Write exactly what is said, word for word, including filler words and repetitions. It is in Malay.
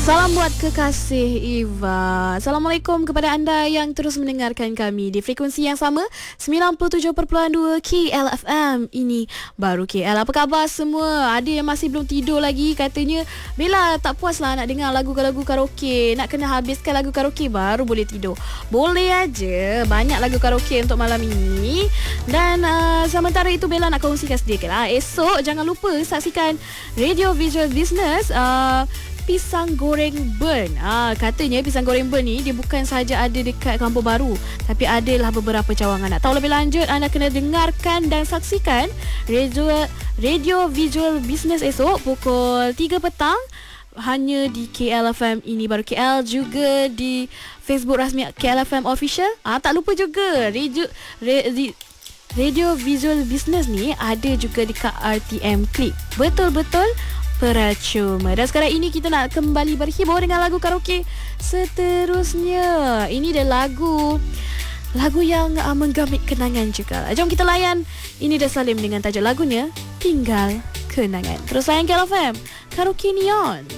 Salam buat kekasih Eva. Assalamualaikum kepada anda yang terus mendengarkan kami di frekuensi yang sama sembilan puluh tujuh perpuluhan dua K L F M. Ini baru K L. Apa khabar semua? Ada yang masih belum tidur lagi, katanya Bella tak puas lah nak dengar lagu-lagu karaoke, nak kena habiskan lagu karaoke baru boleh tidur. Boleh aja, banyak lagu karaoke untuk malam ini. Dan uh, sementara itu Bella nak kongsikan sedikit lah. Esok jangan lupa saksikan Radio Visual Business uh, pisang goreng burn. Ah, katanya pisang goreng burn ni dia bukan sahaja ada dekat Kampung Baru, tapi adalah beberapa cawangan. Nak tahu lebih lanjut, anda kena dengarkan dan saksikan Radio, Radio Visual Business esok pukul tiga petang hanya di K L F M Ini Baru K L, juga di Facebook rasmi K L F M Official. Ah, tak lupa juga Radio re, Radio Visual Business ni ada juga dekat R T M Click. Betul-betul percuma. Dan sekarang ini kita nak kembali berhibur dengan lagu karaoke seterusnya. Ini dia lagu Lagu yang uh, menggamit kenangan juga. Jom kita layan. Ini dia Salim dengan tajuk lagunya Tinggal Kenangan. Terus layan K L F M Karaoke Neon.